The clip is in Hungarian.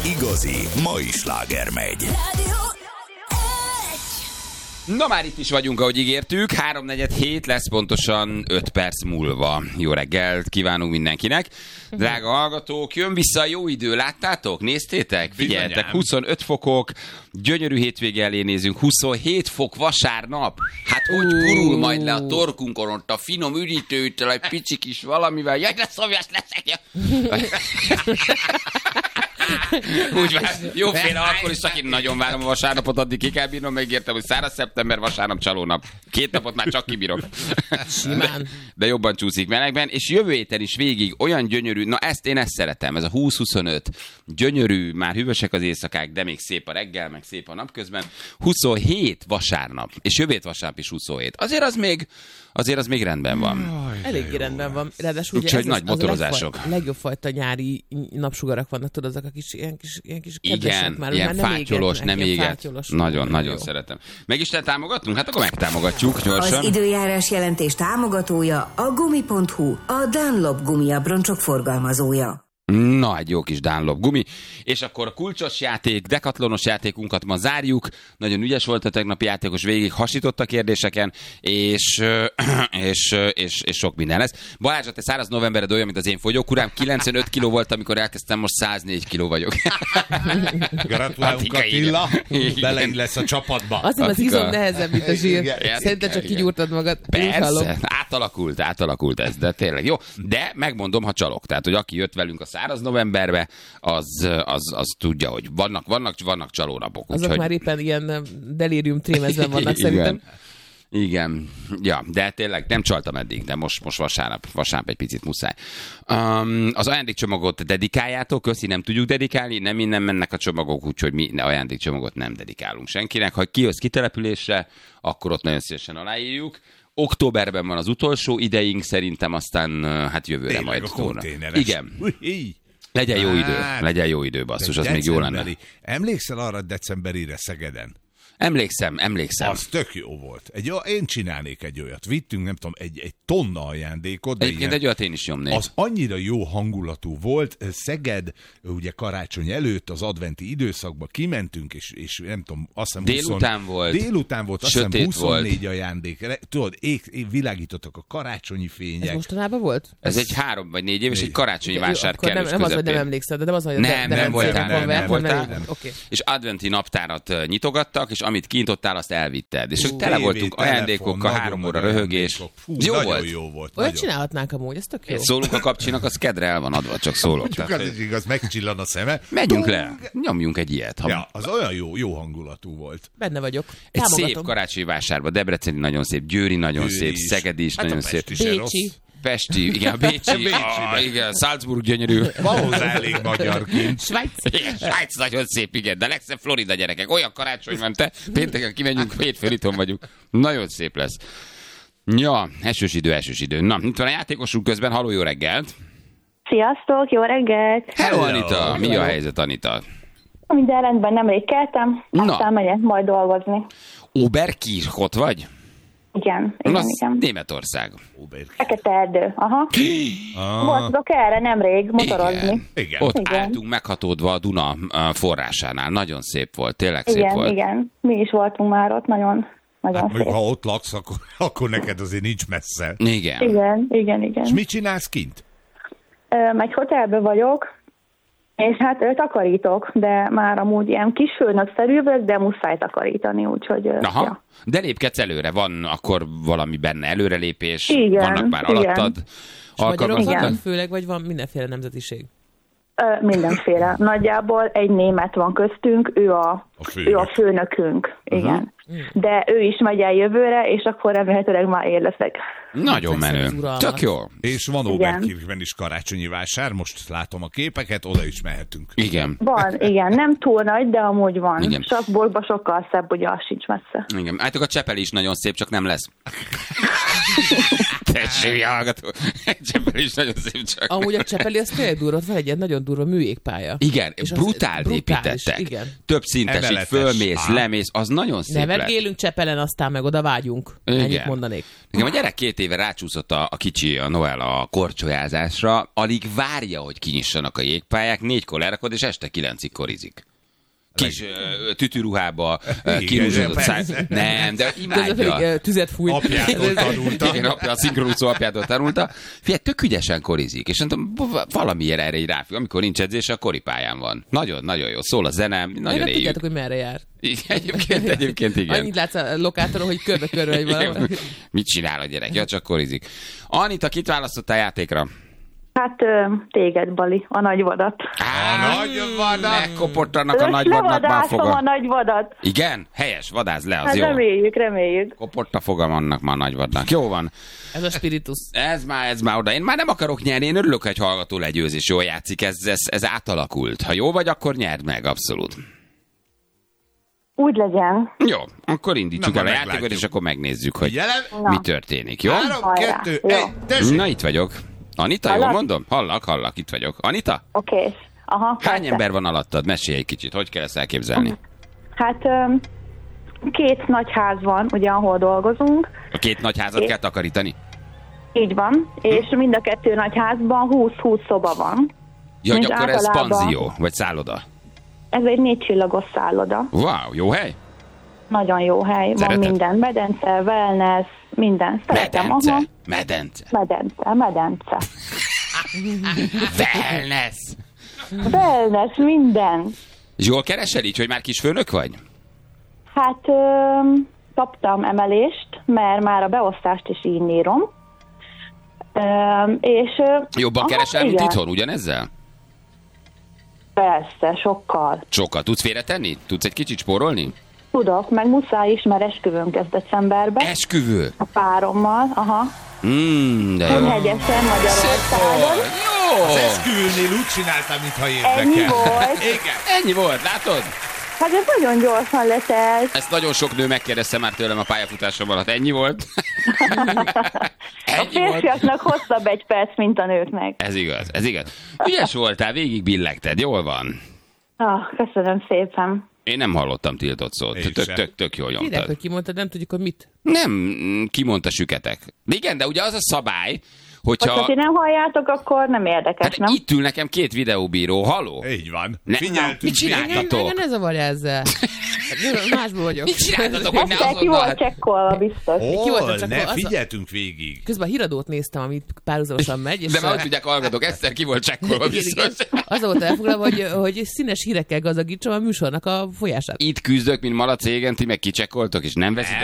igazi mai sláger megy. Na már itt is vagyunk, ahogy ígértük. 3:47 lesz pontosan 5 perc múlva. Jó reggelt kívánunk mindenkinek. Drága hallgatók, jön vissza a jó idő, láttátok? Néztétek? Figyeljetek, 25 fokok, gyönyörű hétvége elé nézünk, 27 fok vasárnap. Hát hogy gurul majd le a torkunkon ott a finom üdítőtől, egy pici kis valamivel. Jaj, de szomjas leszek! Úgy van, jóféle akkor is szakít, nagyon várom a vasárnapot, addig ki kell bírnom, megértem, hogy száraz szeptember, vasárnap csalónap. 2 napot már csak kibírok. Simán. De jobban csúszik melegben, és jövő héten is végig olyan gyönyörű, na én ezt szeretem, ez a 20-25, gyönyörű, már hűvösek az éjszakák, de még szép a reggel, meg szép a napközben. 27 vasárnap, és jövő hét vasárnap is 27. Azért az még rendben van. Eléggé rendben van. Ráadásul ugye úgyhogy nagy motorozások. A legjobb fajta nyári napsugarak vannak, tudod, azok a kis, ilyen kis kedvesek Igen, már. ilyen fátyolos, nem éget. Nagyon jó. Szeretem. Meg is támogatunk? Hát akkor megtámogatjuk gyorsan. Az időjárás jelentés támogatója a Gumi.hu, a Dunlop gumiabroncsok forgalmazója. Na, egy jó kis Dunlop gumi. És akkor a kulcsos játék, dekatlonos játékunkat ma zárjuk. Nagyon ügyes volt a tegnapi játékos, végig hasított a kérdéseken, és sok minden lesz. Balázs, te száraz novembered olyan, mint az én fogyókurám. 95 kiló volt, amikor elkezdtem, most 104 kiló vagyok. Gratulálunk, Attila. Beleig lesz a csapatba. Azért az izom nehezebb, mint a zsír. Szerintem csak kigyúrtad magad. Persze, átalakult ez, de tényleg jó. De megmondom, ha csalok. Tehát, hogy aki jött velünk a száraz novemberbe, az tudja, hogy vannak csalónapok. Azok már éppen ilyen delírium trémezben vannak szerintem. Igen, ja, de tényleg nem csaltam eddig, de most vasárnap egy picit muszáj. Az ajándékcsomagot dedikáljátok, köszi, nem tudjuk dedikálni, nem innen mennek a csomagok, úgyhogy mi ajándékcsomagot nem dedikálunk senkinek. Ha kijössz kitelepülésre, akkor ott nagyon szívesen aláírjuk. Októberben van az utolsó ideink, szerintem aztán hát jövőre tényleg majd. A konténeres. Igen. Legyen jó idő, basszus, az még jó lenne. Emlékszel arra decemberire Szegeden? Emlékszem. Az tök jó volt. Én csinálnék egy olyat. Vittünk, nem tudom, egy tonna ajándékot. Egyébként egy olyat én is nyomnék. Az annyira jó hangulatú volt. Szeged, ugye karácsony előtt, az adventi időszakban kimentünk, és nem tudom, azt hiszem Délután volt, azt hiszem 24 volt. Ajándék. Tudod, világítottak a karácsonyi fények. Ez mostanában volt? Ez egy 3 vagy 4 év, és egy karácsonyi vásár kellős nem az, hogy nem emlékszel, de nem az, hogy nem voltál. Okay. És adventi naptárat nyitogattak, és amit kintottál, azt elvitted. És tele voltunk ajándékokkal, 3 óra röhögés. Jó volt. Olyat csinálhatnánk amúgy, ez tök jó. Szólunk a kapcsinak, az kedre el van adva, csak szólok. Az is igaz, megcsillan a szeme. Megyünk le, nyomjunk egy ilyet. Ja, az olyan jó hangulatú volt. Benne vagyok. Egy szép karácsonyi vásárban, Debreceni nagyon szép, Győri nagyon szép, Szeged is nagyon szép. Pesti, igen, Bécsi, igen, Salzburg gyönyörű. Van hozzá elég magyarként. Svájc nagyon szép, igen, de legszebb Florida gyerekek. Olyan karácsony van, te pénteken kimegyünk, hétfőn itthon vagyunk. Nagyon szép lesz. Ja, esős idő. Na, itt van a játékosunk közben, halló, jó reggelt. Sziasztok, jó reggelt. Hello, Anita, mi a helyzet, Anita? Minden rendben, nemrég keltem, aztán megyek majd dolgozni. Oberkirchot vagy? Igen. Németország. Fekete-Erdő, aha. Voltatok erre nemrég motorozni. Igen. Ott álltunk meghatódva a Duna forrásánál. Nagyon szép volt, tényleg szép volt. Igen, mi is voltunk már ott, nagyon szép. Ha ott laksz, akkor neked azért nincs messze. Igen. És mit csinálsz kint? Egy hotelben vagyok, és hát takarítok, de már amúgy ilyen kisfőnökszerű vagyok, de muszáj takarítani, úgyhogy... Aha, ja. De lépkedsz előre, van akkor valami benne előrelépés, vannak már alattad alkalmazottak főleg, vagy van mindenféle nemzetiség? Mindenféle. Nagyjából egy német van köztünk, ő a főnökünk. Igen. De ő is megy el jövőre, és akkor remélhetőleg már én leszek. Nagyon menő. Tök jó. És van Oberkirchben is karácsonyi vásár, most látom a képeket, oda is mehetünk. Igen. Van, igen. Nem túl nagy, de amúgy van. Igen. Sakborgba sokkal szebb, ugye az sincs messze. Igen. Álltok, a Csepel is nagyon szép, csak nem lesz. Tessék, hallgató. Csepel is nagyon szép csak. Amúgy a Csepeli az tényleg durva, van egy ilyen nagyon durva műjégpálya. Igen, brutál építettek. Igen. Több szintes, így fölmész, lemész, az nagyon szép lett. Nevergélünk Csepelen, aztán meg oda vágyunk. Ennyit mondanék. Nekem a gyerek 2 éve rácsúszott a kicsi, a Noel a korcsolyázásra, alig várja, hogy kinyissanak a jégpályák, 4-kor lerakod, és este 9-ig korizik. Kis tütűruhába, kirúzsodott száj. Nem, de imádja. Tüzet fújt. Apjától tanulta. Igen, apja, a szinkronúszó apjától tanulta. Figyelj, tök ügyesen korizik. És mondtam, valamiért erre egy ráfig. Amikor nincs edzés, a koripályán van. Nagyon, nagyon jó. Szól a zene, nagyon éljük. Tudjátok, hogy merre jár. Egyébként igen. Annyit látsz a lokátoron, hogy körbe-körbe egy valahol. Mit csinál a gyerek? Ja, csak korizik. Anita, kit választottál játékra? Hát téged, Bali, a nagyvadat. A nagyvadat? Megkoportanak a nagyvadnak már fogam. a nagyvadat. Igen? Helyes, vadász le, az hát jó. Reméljük. Kopott a fogam annak már nagyvadnak. Jó van. Ez a spiritus. Ez már oda. Én már nem akarok nyerni, én örülök, hogy hallgató legyőz és jól játszik. Ez átalakult. Ha jó vagy, akkor nyerd meg, abszolút. Úgy legyen. Jó, akkor indítsuk el a játékot, és akkor megnézzük, hogy mi történik. Jó? 3, 2, 1, tessék! Na, itt vagyok. Anita, jól mondom? Hallak, itt vagyok. Anita? Oké. Aha. Hány ember van alattad? Mesélj egy kicsit, hogy kell ezt elképzelni? Hát 2 nagy ház van, ugye, ahol dolgozunk. A 2 nagy házat kell takarítani? Így van, és mind a 2 nagy házban 20-20 szoba van. Ja, hogy akkor ez panzió, vagy szálloda? Ez egy 4 csillagos szálloda. Wow, jó hely? Nagyon jó hely, Szereted? Van minden, medence, wellness, minden. Szeretem. Medence. Wellness, minden. És jól keresel így, hogy már kisfőnök vagy? Hát kaptam emelést, mert már a beosztást is így írom. És jobban keresel, mint itthon, ugyanezzel? Persze, sokkal. Sokkal. Tudsz félretenni? Tudsz egy kicsit spórolni? Tudok, meg muszáj is, mert esküvőnk ez decemberben. Esküvő? A párommal, aha. De jó. Hegyesen, Magyarországon. Jó! Az esküvőnél úgy csináltam, mintha érdekel. Ennyi volt. Igen. Ennyi volt, látod? Hát ez nagyon gyorsan letelt. Ezt nagyon sok nő megkérdezte már tőlem a pályafutásom alatt. Ennyi volt? A férfiaknak hosszabb 1 perc, mint a nőknek. Ez igaz. Ügyes voltál, végig billegted, jól van. Köszönöm szépen. Én nem hallottam tiltott szót. Tök jól nyomtad. Hideg, hogy kimondtad, nem tudjuk, hogy mit. Nem, kimondta süketek. De igen, de ugye az a szabály, hogyha ti nem halljátok, akkor nem érdekes, hát nem? itt ül nekem 2 videóbíró, haló? Így van. Figyeltünk. Mit csináltatok? Engem ne zavarj ezzel. Másból vagyok. Mit csináltatok, hogy ne azonnal? Ki volt csekkolva, biztos. Figyeltünk végig. Közben a híradót néztem, amit párhuzamosan megy. És de már tudják, hallgatok, Eszter ki volt csekkolva biztos. Az volt elfoglalva, hogy színes hírekkel gazdagítsam a műsornak a folyását. Itt küzdök, mint malac égen, ti meg kicsekkoltok, és nem veszitek